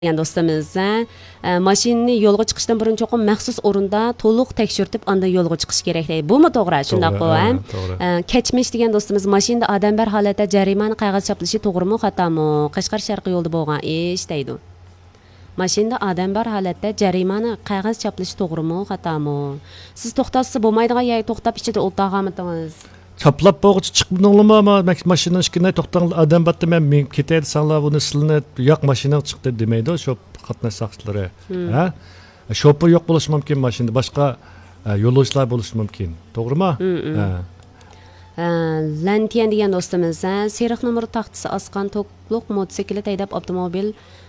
degan do'stimiz mashinani yo'lga chiqishdan burun cho'qim maxsus o'rinda to'liq tekshirtib andan yo'lga chiqish kerak deydi. Bumi to'g'ri, shundaqmi? Kechmish degan do'stimiz mashinada odambar holatda jarimani qog'oz chaplishi to'g'rimi, xatomi? Qashqar sharqiy yo'lda bo'lgan ish deydi. Mashinada odambar holatda jarimani qog'oz chaplishi to'g'rimi, xatomi? Siz to'xtatsa bo'lmaydigan yoki to'xtab ichida o'tirganmidingiz? Çaplap boğucu çıkmadığımı ama maşının işkine toktan adam battı ben kitaydı sanla bunu silini yak maşına çıktı demeydi o şop katnaş saksıları. Ha? Şopur yok buluş mümkün maşında başka yolculuklar buluş mümkün. Doğru mu? Lantiyan degan do'stimiz seriq nomeri taxtisi asqan to'qliq motosiklet haydab avtomobil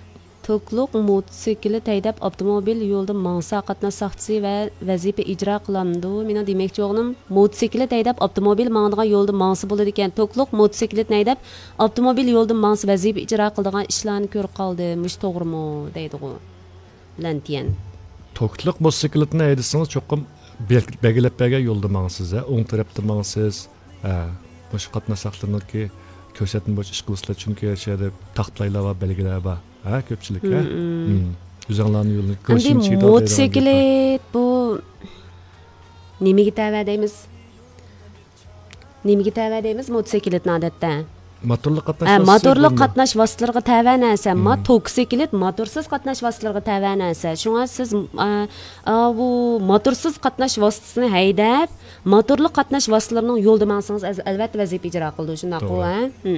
yo'lda mangsa qatnash saxtisi va vazifa ijro qilindi. Meni demoqchi o'g'lim motosiklet haydab avtomobil mangdigan yo'lda mangsi bo'ladi ekan. To'qliq motosikletni haydab avtomobil yo'lda mangsi vazifa ijro qiladigan ishlarni ko'rib qoldi. Mush to'g'rimi deydi u. Lantiyan. To'qliq motosikletni haydasınız çokum belgilab bergan yo'lda mangsiz, o'ng tarafda mangsiz. Bosh qatnash saxtlarniki ko'rsatma bo'yicha ish qilishlar chunki yerda taxtlaylar va belgilar bor. Ha, ko'pchilik ha. O'zinglarning yo'lni ko'rishingchi motosiklet bu nimaga tava deymiz? Motosikletni odatda. Motorli qatnash vositalariga tava narsa, motosiklet motorsiz qatnash vositalariga tava narsa. Shunga siz bu motorsiz qatnash vositasini haydab, motorli qatnash vositalarining yo'lda mansangiz albatta vazifa ijro qildi, shundaqmi, ha?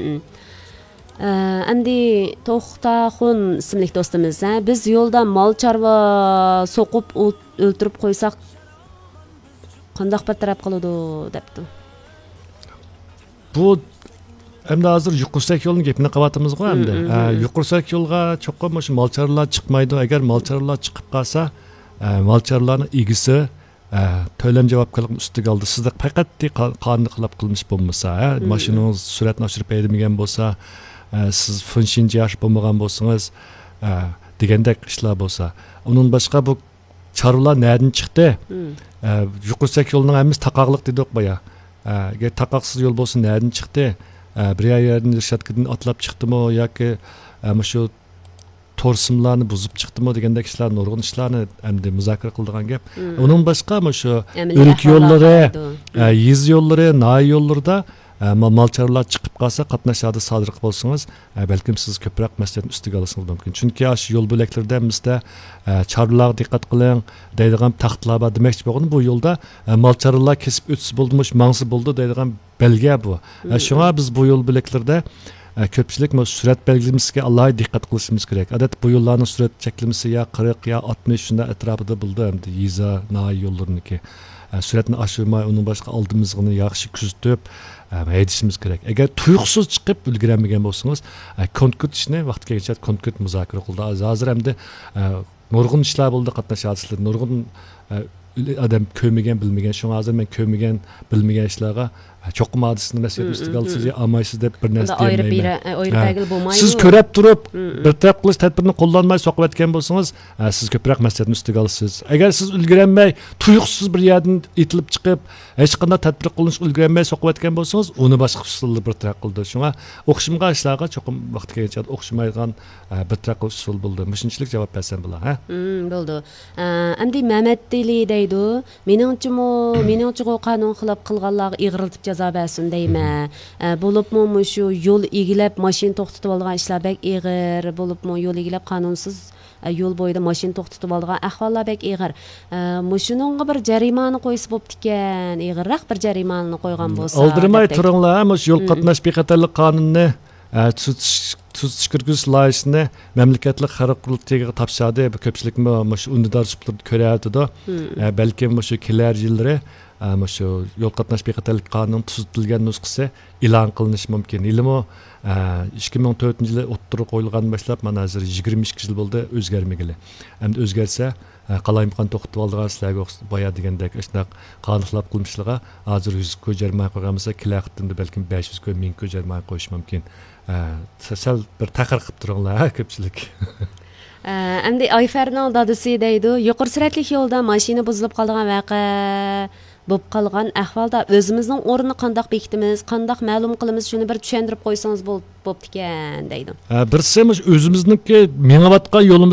Endi To'xtaxun ismli do'stimiz, biz yo'lda mol chorva so'qib o'ltirib qo'ysak qanday betaraf qiladi debdi. Bu Hem de hazır yuqursak yolun gepini qavatımızga hem de. Yuqursak yolga çoqqan şu malçarlar çıkmaydı. Eğer malçarlar çıkıp qalsa, malçarların igisi töylem javobgarlik ustiga oldi. Sizda faqat qonun qilib qilmish bo'lmasa, mashinangiz suratni oshirib bermagan bo'lsa, siz funshinchi yosh bo'lmagan bo'lsangiz, degandek ishlar bo'lsa, undan boshqa bu chorvalar nereden chiqdi? Yuqursak yo'lning hammasi taqoqliq dedik boya. Agar taqoqsiz yo'l bo'lsa nereden chiqdi? Bir yerden irşadkiden atlap çıktı mı ya ki şu torsimlarını bozup çıktı mı degandek işler, nurgun işlerini hem de müzakere kıldığın gap. Onun başka mı şu ülk yolları, yiz yolları, nay yolları da malçarlar çıkıp kalsa qatnaşlarda sadırıq bolsunuz, belki siz köprek meselenin üstüge alasınız mümkün. Çünkü yol böleklerde bizde çarlığa dikkat kılın, deydiğim taxtlar var demekçi boğun bu yolda malçarlar kesip ötüsü bulmuş, mansı buldu deydiğim belge bu. Şuna biz bu yol böleklerde köpçülük sürat belgimizge Allah'a dikkat kılışımız gerek. Adet bu yolların sürat çekilmesi ya 40 ya 60 şunda etrafında buldu hem de yiza, nay yollarını ki. Süratini aşırmay, onun başka aldığımızını yaxşı küzütüp haydishimiz kerak. Agar tuyuqsiz chiqib ulguramagan bo'lsangiz, konkret ishni vaqtga kelgach konkret muzokara qildi. Hozir hamda nurg'un ishlar bo'ldi, qatnashchilar, nurg'un adam ko'rmagan, bilmagan, shunga hozir men ko'rmagan, bilmagan ishlarga cho'qim hadisini mas'uliyat ustiga olsiz, amaysiz deb bir narsa demayman. Siz ko'rib turib, bir taraf qilish tadbirini qo'llanmay soqib etgan bo'lsangiz, siz ko'proq mas'uliyatni ustiga olasiz. Agar siz ulguranmay, tuyuqsiz bir yerdan etilib chiqib, hech qanday tadbir qilinish ulguranmay soqib etgan bo'lsangiz, uni boshqa usulda bir taraf qildi. Shunga o'qishimga ishlarga cho'qim vaqt kelgancha o'qishmaydigan bir taraf qilish usul bo'ldi. Shunchalik javob bersam bo'lar, ha? Bo'ldi. Endi Mehmet Dili deydi, meningcha qonun xilop qilganlarga ig'riltib jazo bersin deyman. Bo'libmi shu yo'l egilib mashina to'xtatib olgan ishlar bek ig'ir, bo'libmi yo'l egilib qonunsiz yo'l bo'yida mashina to'xtatib olgan ahvollar bek ig'ir. Shuningga bir jarimani qo'ysa bo'pti ekan, ig'irroq bir jarimani qo'ygan bo'lsa. Oldirmay turinglar, shu yo'l qatnash bexatarlik qonunini tutish kirgizish loyihasini mamlakatlik xalq qurultiyiga topshirdi. Ko'pchilikmi shu undidor sublar ko'ryapti-da. Balki shu kelar yillari shu yo'l qatnash bexatarlik qonunining tuzitilgan nusxasi e'lon qilinishi mumkin. Ilmi 2004-yili o'ttirib qo'yilgan boshlab mana hozir 22 yil bo'ldi o'zgarmagili. Endi o'zgarsa qalayimqon to'xtatib oldigan sizlarga boya degandek shunaq qonunlab qilmishlarga hozir 100 ko'y jarima qo'ygan bo'lsa, kilaqitda balki 500 ko'y, 1000 ko'y jarima qo'yish mumkin. Sal bir taqir qilib turinglar ko'pchilik. Endi Ayfarning dadasi deydi, yuqori suratli yo'lda mashina buzilib qolgan voqea bo'lib qolgan ahvolda o'zimizning o'rnini qandoq bekitimiz, qandoq ma'lum qilamiz, shuni bir tushuntirib qo'ysangiz bo'pti ekan deydi. Birisi o'zimizniki mengayotgan yo'limiz